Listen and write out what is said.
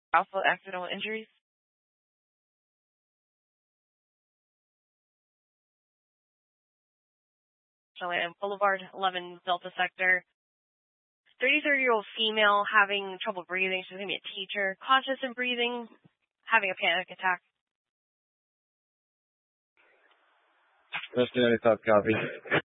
Alpha accidental injuries. Chelan Boulevard, 11 Delta Sector. 33-year-old female having trouble breathing. She's going to be a teacher. Conscious and breathing, having a panic attack. That's 95 copy.